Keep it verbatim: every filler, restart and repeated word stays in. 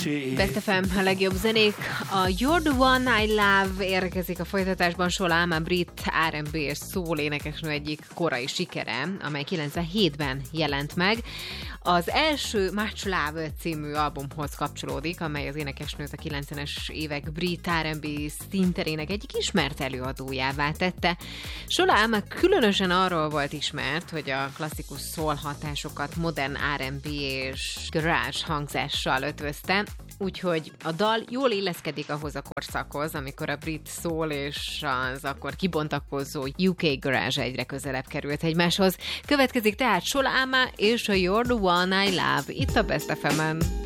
szép. Best ef em, a legjobb zenék. A You're the One I Love érkezik a folytatásban. Sola Alman brit er end bé és soul énekesnő egyik korai sikere, amely kilencvenhétben jelent meg. Az első Much Love című albumhoz kapcsolódik, amely az énekesnőt a kilencvenes évek brit er end bé színterének egyik ismert előadójává tette. Sola Alman különösen arról volt ismert, hogy a klasszikus soul hatásokat modern er end bé és garage hangzással ötvözte, úgyhogy a dal jól illeszkedik ahhoz a korszakhoz, amikor a brit soul és az akkor kibontakozó u ká garage egyre közelebb került egymáshoz. Következik tehát Sola Alman és a You're the One I Love itt a Best ef emen.